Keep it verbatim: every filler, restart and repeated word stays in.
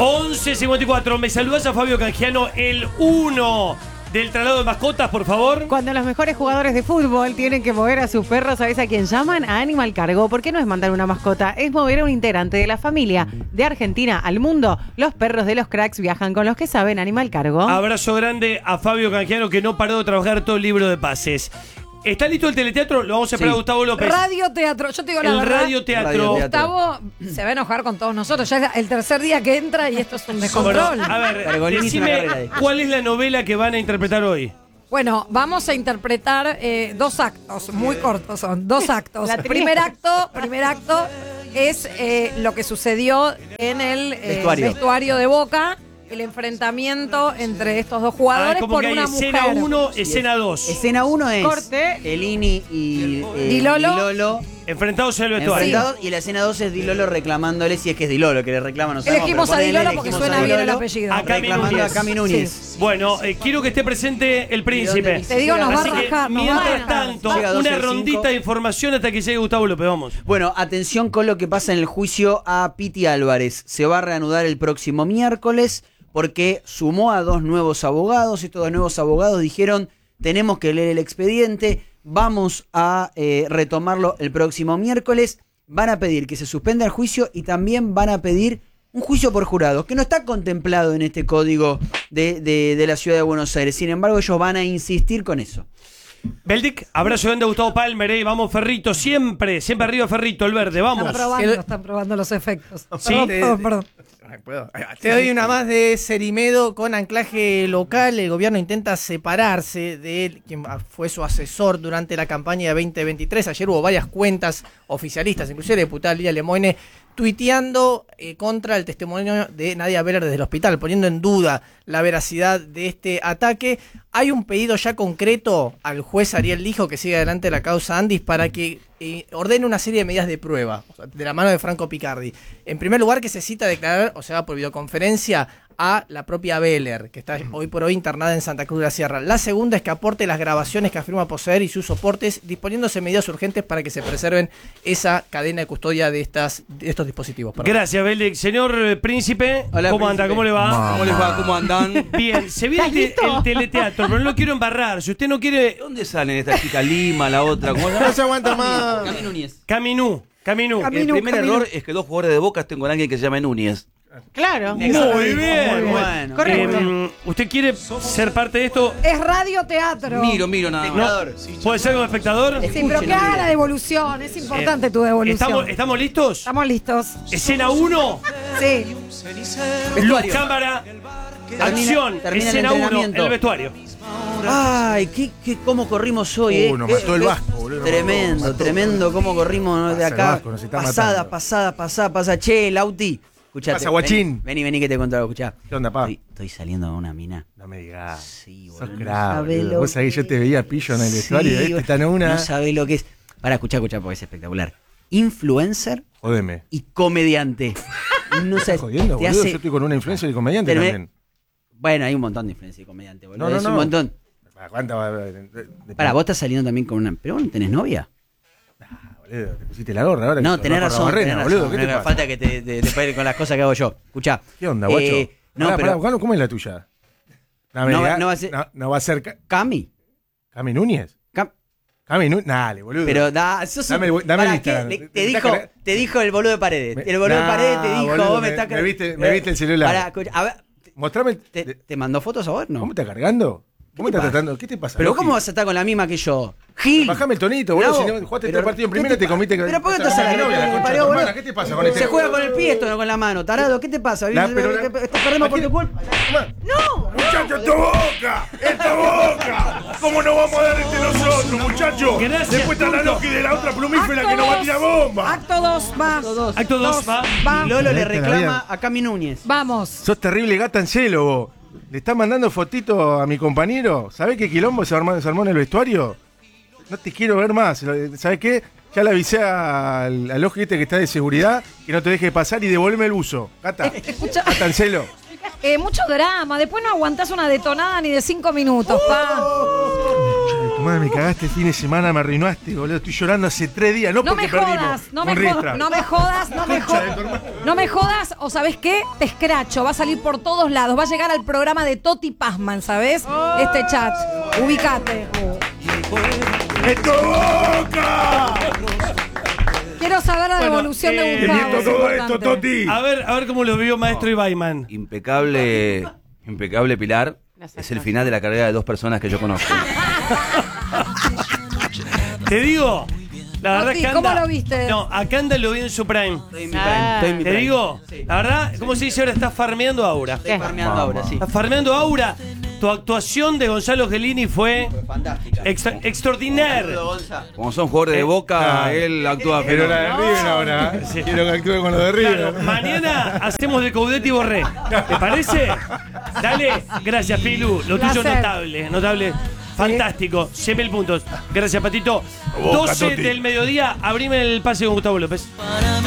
once cincuenta y cuatro. ¿Me saludas a Fabio Canjiano, el uno del traslado de mascotas, por favor? Cuando los mejores jugadores de fútbol tienen que mover a sus perros, ¿sabés a quién llaman? A Animal Cargo. ¿Por qué no es mandar una mascota? Es mover a un integrante de la familia. De Argentina al mundo, los perros de los cracks viajan con los que saben. Animal Cargo. Abrazo grande a Fabio Canjiano, que no paró de trabajar todo el libro de pases. ¿Está listo el teleteatro? Lo vamos a esperar sí. a Gustavo López. Radioteatro, yo te digo la el verdad. Radioteatro. Radio Gustavo se va a enojar con todos nosotros. Ya es el tercer día que entra y esto es un descontrol. Bueno, a ver, decime, ¿cuál es la novela que van a interpretar hoy? Bueno, vamos a interpretar eh, dos actos, muy cortos son, dos actos. El primer acto, primer acto es eh, lo que sucedió en el eh, vestuario. vestuario de Boca. El enfrentamiento entre estos dos jugadores ah, por que hay una escena mujer. uno, escena dos. Escena uno es Corte. Elini y eh, Dilolo. Dilolo enfrentados en el vestuario. Enfrentados, y la escena dos es Dilolo reclamándole, si es que es Dilolo que le reclama. No sabemos, elegimos a Dilolo porque elegimos suena a bien Dilolo, el apellido. A Cami reclamando Núñez. a Cami Núñez. Sí. Bueno, eh, quiero que esté presente el príncipe. Te digo, nos va a Así que, rajar, nos va a mientras rajar. tanto, Llega doce una al cinco. rondita de información hasta que llegue Gustavo López. Vamos. Bueno, atención con lo que pasa en el juicio a Piti Álvarez. Se va a reanudar el próximo miércoles porque sumó a dos nuevos abogados. Estos dos nuevos abogados dijeron, tenemos que leer el expediente, vamos a eh, retomarlo el próximo miércoles. Van a pedir que se suspenda el juicio y también van a pedir un juicio por jurados, que no está contemplado en este código de, de, de la ciudad de Buenos Aires. Sin embargo, ellos van a insistir con eso. Beldic, abrazo grande a Gustavo Palmer, eh. Vamos Ferrito, siempre, siempre arriba Ferrito, el verde, vamos. Están probando, están probando los efectos. Sí. Perdón, perdón, perdón. ¿Puedo? Te doy una más de Cerimedo con anclaje local. El gobierno intenta separarse de él, quien fue su asesor durante la campaña de veinte veintitrés. Ayer hubo varias cuentas oficialistas, inclusive la diputada Lilia Lemoine, tuiteando eh, contra el testimonio de Nadia Beller desde el hospital, poniendo en duda la veracidad de este ataque. Hay un pedido ya concreto al juez Ariel Lijo, que sigue adelante la causa Andis, para que eh, ordene una serie de medidas de prueba, o sea, de la mano de Franco Picardi. En primer lugar, que se cita a declarar, o sea, por videoconferencia, a la propia Beller, que está hoy por hoy internada en Santa Cruz de la Sierra. La segunda es que aporte las grabaciones que afirma poseer y sus soportes, disponiéndose medidas urgentes para que se preserven esa cadena de custodia de, estas, de estos dispositivos. Perdón. Gracias, Beldic. Señor eh, Príncipe, Hola, ¿cómo príncipe. anda? ¿Cómo le va? Mamá. ¿Cómo les va? ¿Cómo andan? Bien, se viene el, te- el teleteatro, pero no lo quiero embarrar. Si usted no quiere... ¿Dónde salen esta chica Lima, la otra? ¿Cómo se No llama? se aguanta más. Cami Núñez. Caminú, Caminú. Cami- El Camino, primer camino. error es que dos jugadores de Boca estén con alguien que se llame Núñez. Claro. Muy bien. Muy bueno. Correcto. Eh, ¿Usted quiere ser parte de esto? Es radioteatro. Miro, miro nada más. ¿No? ¿Puede ser como espectador? Sí, pero que haga la devolución. Es importante tu devolución. ¿Estamos, ¿Estamos listos? Estamos listos. Escena uno, Sí. luz, cámara, acción. termina el Escena uno, entrenamiento. en el vestuario. Ay, qué, qué, cómo corrimos hoy, Uh, eh. nos mató Eh, el eh, Vasco, boludo, nos Tremendo, mató, mató. tremendo cómo corrimos, ¿no? de Pasa el acá. Vasco, nos está pasada, matando. pasada, pasada, pasada. Che, Lauti, escuchate. Pasa, guachín. Vení, vení, vení que te cuento algo, escuchá. ¿Qué onda, pa? Estoy, estoy saliendo de una mina. No me digas. Sí, Sos boludo. grave, sabés boludo. lo Vos sabés que yo te veía pillo en el Sí, vestuario, este está en una. No sabés lo que es. Pará, escuchá, escuchá, porque es espectacular. Influencer Jódeme. y comediante. No ¿Estás sabés, jodiendo, te boludo? hace- Yo estoy con una influencer y comediante Terminé- también. Bueno, hay un montón de influencers y comediantes, boludo. No, no, es un no. montón. ¿Para cuánta va? De- de- de- Pará, vos estás saliendo también con una. ¿Pero vos no tenés novia? Ah, boludo, te pusiste la gorra ahora. No, que tenés corres razón, por Barrena, tenés boludo. razón. ¿Qué te No, no, pasa? falta que te, te, te pare con las cosas que hago yo. Escuchá. ¿Qué onda, guacho? Eh, no, Pará, pero pará, Gano, ¿cómo es la tuya? No, me No va- digas- no va a ser- no, no va a ser Ca- Cami. Cami Núñez. Cam- Cami Núñez. Dale, boludo. Pero da, sos un- Dame el- dame el pará, Instagram. ¿qué? Le- Te- te, te dijo, está cara- te dijo el boludo de Paredes. Me- el boludo Nah, de Paredes te dijo, boludo, vos me me- estás me viste- me viste el celular. Pará, escucha, a ver, Mostrame. ¿te, de- te mandó fotos a vos? No. ¿Cómo estás cargando? ¿Cómo te estás pasa? tratando? ¿Qué te pasa? Pero Logi? ¿cómo vas a estar con la misma que yo? Gil. Bajame el tonito, boludo. Bravo. Si no jugaste Pero, tres partidos en ¿qué primera, te te comiste. Pero ¿por qué estás estás a la novia, la concha de tu parió, boludo? hermana? ¿Qué te pasa con este? Se juega con el pie esto, no con la mano. Tarado, ¿qué te pasa? La- pero la- Estás perdemos por tu culpa. ¡No! ¡Muchacho, ¡esto boca! ¡Esto boca! ¿Cómo no vamos a dar entre nosotros, muchachos? Gracias, Después está la Turco. Logi de la otra plumífera que nos va a tirar bomba. Acto dos, va. Acto dos, va. Va. Y Lolo le Esta la reclama vida. a Cami Núñez. Vamos. Sos terrible gata en celo, vos. ¿Le estás mandando fotito a mi compañero? ¿Sabés qué quilombo se armó, se armó en el vestuario? No te quiero ver más. ¿Sabés qué? Ya le avisé al, al ojo este que está de seguridad que no te deje pasar y devuelve el buzo. Gata. Escucha, Gata en celo. eh, mucho drama. Después no aguantás una detonada ni de cinco minutos, pa. Madre, me cagaste el fin de semana, me arruinaste, boludo. Estoy llorando hace tres días, no, No porque me jodas, perdimos. no con me, jo- Riestra. no me jodas, no me Concha de tu jodas. hermano. No me jodas, o ¿sabes qué? Te escracho, va a salir por todos lados, va a llegar al programa de Toti Pazman, ¿sabes? Este chat, ubicate. ¡Esto Boca! Quiero saber la Bueno, devolución eh, de ¡Te Gustavo. miento es todo esto, importante. Toti! A ver, a ver cómo lo vio maestro Ibaiman. Impecable, impecable Pilar. Es el final de la carrera de dos personas que yo conozco. Te digo, la verdad Toti, que anda, ¿cómo lo viste? No, acá anda lo vi en su prime. Estoy en mi Ah. prime, estoy en mi Te prime. digo, Sí. la verdad, ¿cómo se dice ahora? Está farmeando aura. Estoy farmeando ahora, sí. Está farmeando aura. Tu actuación de Gonzalo Gelini fue Fantástica. extra- extraordinaria. Como son jugadores de Boca, Ah. él actúa Pero la fenómeno. de River ahora, ¿eh? Sí. Quiero que actúe con lo de River. Claro, mañana hacemos de Coudet y Borré. ¿Te parece? Dale, gracias, Pilu. Lo tuyo Placer. notable, notable. Fantástico, cien mil puntos. Gracias, Patito. Boca, doce Toti. del mediodía, abrime el pase con Gustavo López.